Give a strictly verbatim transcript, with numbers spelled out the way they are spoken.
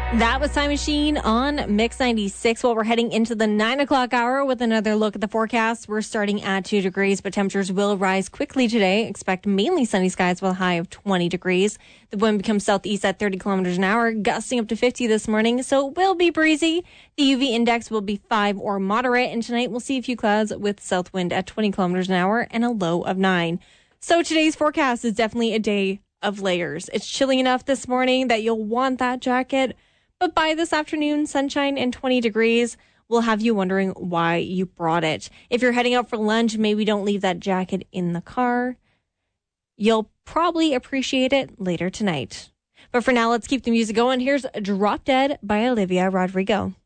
That was Time Machine on Mix ninety-six. Well, we're heading into the nine o'clock hour with another look at the forecast. We're starting at two degrees, but temperatures will rise quickly today. Expect mainly sunny skies with a high of twenty degrees. The wind becomes southeast at thirty kilometers an hour, gusting up to fifty this morning, so it will be breezy. The U V index will be five or moderate, and tonight we'll see a few clouds with south wind at twenty kilometers an hour and a low of nine. So today's forecast is definitely a day of layers. It's chilly enough this morning that you'll want that jacket. But by this afternoon, sunshine and twenty degrees will have you wondering why you brought it. If you're heading out for lunch, maybe don't leave that jacket in the car. You'll probably appreciate it later tonight. But for now, let's keep the music going. Here's Drop Dead by Olivia Rodrigo.